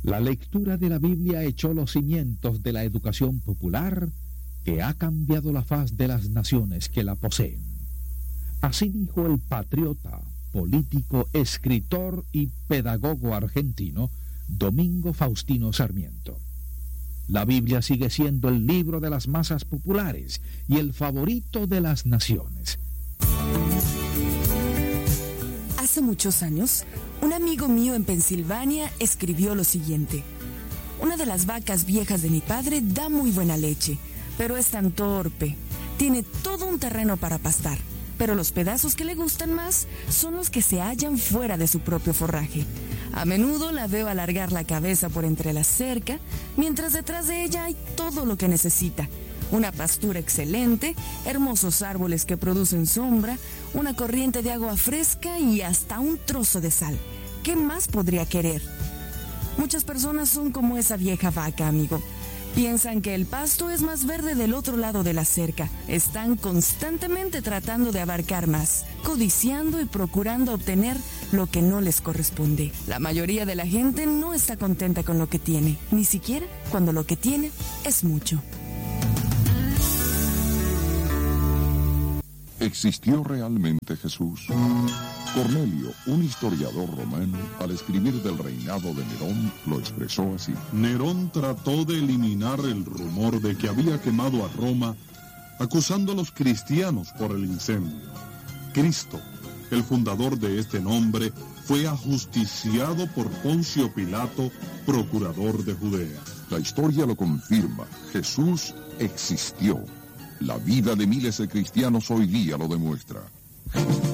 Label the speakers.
Speaker 1: La lectura de la Biblia echó los cimientos de la educación popular que ha cambiado la faz de las naciones que la poseen. Así dijo el patriota, político, escritor y pedagogo argentino Domingo Faustino Sarmiento. La Biblia sigue siendo el libro de las masas populares y el favorito de las naciones.
Speaker 2: Hace muchos años, un amigo mío en Pensilvania escribió lo siguiente: una de las vacas viejas de mi padre da muy buena leche, pero es tan torpe. Tiene todo un terreno para pastar, pero los pedazos que le gustan más son los que se hallan fuera de su propio forraje. A menudo la veo alargar la cabeza por entre la cerca, mientras detrás de ella hay todo lo que necesita: una pastura excelente, hermosos árboles que producen sombra, una corriente de agua fresca y hasta un trozo de sal. ¿Qué más podría querer? Muchas personas son como esa vieja vaca, amigo. Piensan que el pasto es más verde del otro lado de la cerca. Están constantemente tratando de abarcar más, codiciando y procurando obtener lo que no les corresponde. La mayoría de la gente no está contenta con lo que tiene, ni siquiera cuando lo que tiene es mucho.
Speaker 3: ¿Existió realmente Jesús? Cornelio, un historiador romano, al escribir del reinado de Nerón, lo expresó así.
Speaker 4: Nerón trató de eliminar el rumor de que había quemado a Roma, acusando a los cristianos por el incendio. Cristo, el fundador de este nombre, fue ajusticiado por Poncio Pilato, procurador de Judea.
Speaker 3: La historia lo confirma. Jesús existió. La vida de miles de cristianos hoy día lo demuestra.